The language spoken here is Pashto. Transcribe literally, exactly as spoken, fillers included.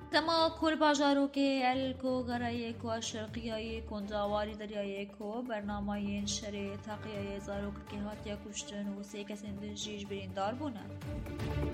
تما کل باجارو که الکو غرای کو شرقیای کنداواری دریای کو برنامه شری تقیای زارو که هاتیا کشتن و سه کسین دژیج بریندار بونه.